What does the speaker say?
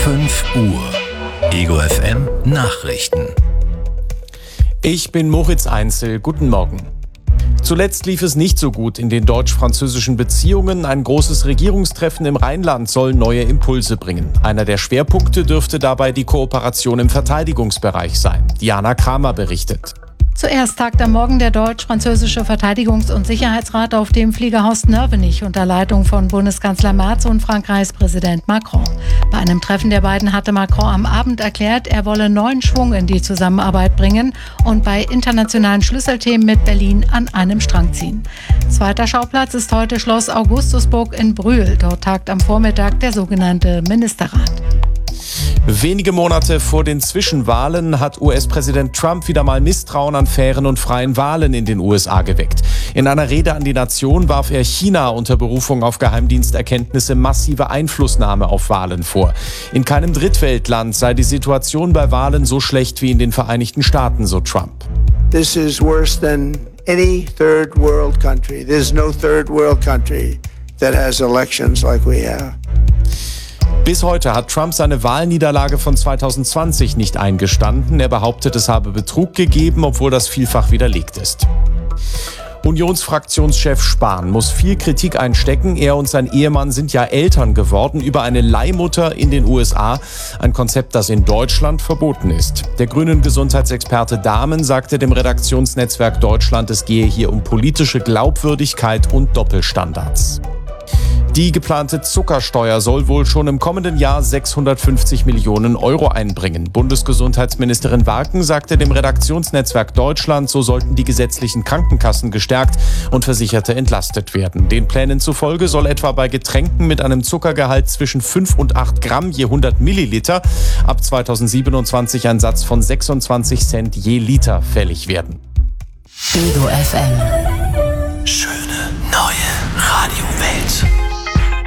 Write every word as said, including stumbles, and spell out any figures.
fünf Uhr. Ego F M Nachrichten. Ich bin Moritz Einzel. Guten Morgen. Zuletzt lief es nicht so gut in den deutsch-französischen Beziehungen. Ein großes Regierungstreffen im Rheinland soll neue Impulse bringen. Einer der Schwerpunkte dürfte dabei die Kooperation im Verteidigungsbereich sein. Diana Kramer berichtet. Zuerst tagt am Morgen der deutsch-französische Verteidigungs- und Sicherheitsrat auf dem Fliegerhaus Nörvenich unter Leitung von Bundeskanzler Merz und Frankreichs Präsident Macron. Bei einem Treffen der beiden hatte Macron am Abend erklärt, er wolle neuen Schwung in die Zusammenarbeit bringen und bei internationalen Schlüsselthemen mit Berlin an einem Strang ziehen. Zweiter Schauplatz ist heute Schloss Augustusburg in Brühl. Dort tagt am Vormittag der sogenannte Ministerrat. Wenige Monate vor den Zwischenwahlen hat U S-Präsident Trump wieder mal Misstrauen an fairen und freien Wahlen in den U S A geweckt. In einer Rede an die Nation warf er China unter Berufung auf Geheimdiensterkenntnisse massive Einflussnahme auf Wahlen vor. In keinem Drittweltland sei die Situation bei Wahlen so schlecht wie in den Vereinigten Staaten, so Trump. This is worse than any third world country. There's no third world country that has elections like we have. Bis heute hat Trump seine Wahlniederlage von zweitausendzwanzig nicht eingestanden. Er behauptet, es habe Betrug gegeben, obwohl das vielfach widerlegt ist. Unionsfraktionschef Spahn muss viel Kritik einstecken. Er und sein Ehemann sind ja Eltern geworden über eine Leihmutter in den U S A. Ein Konzept, das in Deutschland verboten ist. Der grünen Gesundheitsexperte Dahmen sagte dem Redaktionsnetzwerk Deutschland, es gehe hier um politische Glaubwürdigkeit und Doppelstandards. Die geplante Zuckersteuer soll wohl schon im kommenden Jahr sechshundertfünfzig Millionen Euro einbringen. Bundesgesundheitsministerin Warken sagte dem Redaktionsnetzwerk Deutschland, so sollten die gesetzlichen Krankenkassen gestärkt und Versicherte entlastet werden. Den Plänen zufolge soll etwa bei Getränken mit einem Zuckergehalt zwischen fünf und acht Gramm je hundert Milliliter ab zweitausendsiebenundzwanzig ein Satz von sechsundzwanzig Cent je Liter fällig werden. Ego F M